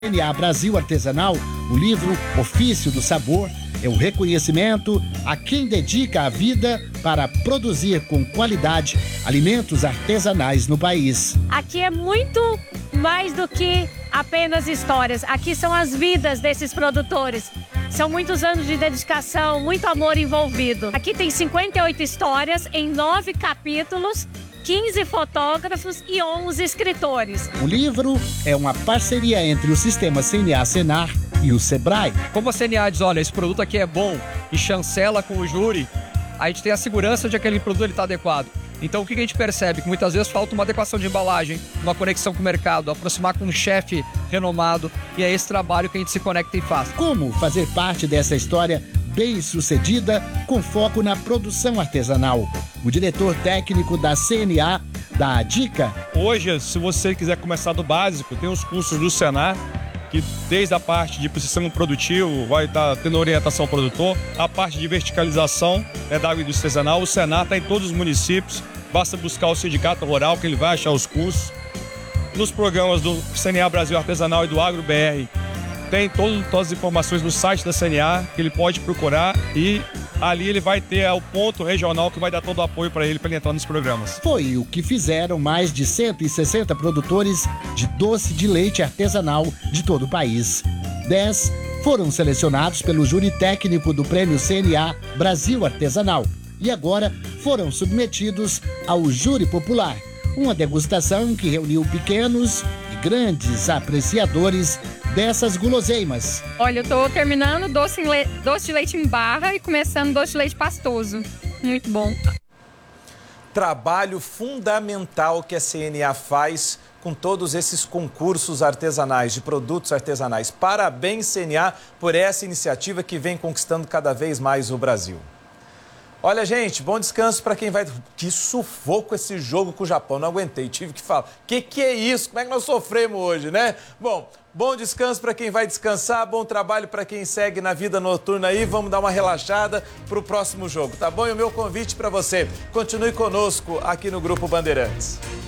CNA Brasil Artesanal, o livro Ofício do Sabor é o reconhecimento a quem dedica a vida para produzir com qualidade alimentos artesanais no país. Aqui é muito mais do que apenas histórias. Aqui são as vidas desses produtores. São muitos anos de dedicação, muito amor envolvido. Aqui tem 58 histórias em 9 capítulos, 15 fotógrafos e 11 escritores. O livro é uma parceria entre o Sistema CNA-Senar e o Sebrae. Como a CNA diz, olha, esse produto aqui é bom e chancela com o júri, a gente tem a segurança de que aquele produto está adequado. Então o que a gente percebe? Que muitas vezes falta uma adequação de embalagem, uma conexão com o mercado, aproximar com um chefe renomado, e é esse trabalho que a gente se conecta e faz. Como fazer parte dessa história bem-sucedida com foco na produção artesanal? O diretor técnico da CNA dá a dica. Hoje, se você quiser começar do básico, tem os cursos do Senar, que desde a parte de processamento produtivo vai estar tendo orientação ao produtor, a parte de verticalização da agroindústria artesanal. O Senar está em todos os municípios, basta buscar o sindicato rural que ele vai achar os cursos. Nos programas do CNA Brasil Artesanal e do Agro BR, tem todas as informações no site da CNA que ele pode procurar, e ali ele vai ter o ponto regional que vai dar todo o apoio para ele entrar nos programas. Foi o que fizeram mais de 160 produtores de doce de leite artesanal de todo o país. 10 foram selecionados pelo júri técnico do Prêmio CNA Brasil Artesanal e agora foram submetidos ao júri popular. Uma degustação que reuniu pequenos e grandes apreciadores dessas guloseimas. Olha, eu tô terminando doce de leite em barra e começando doce de leite pastoso. Muito bom. Trabalho fundamental que a CNA faz com todos esses concursos artesanais, de produtos artesanais. Parabéns, CNA, por essa iniciativa que vem conquistando cada vez mais o Brasil. Olha, gente, bom descanso para quem vai... Que sufoco esse jogo com o Japão, não aguentei, tive que falar. Que é isso? Como é que nós sofremos hoje, né? Bom descanso para quem vai descansar, bom trabalho para quem segue na vida noturna aí. Vamos dar uma relaxada para o próximo jogo, tá bom? E o meu convite para você, continue conosco aqui no Grupo Bandeirantes.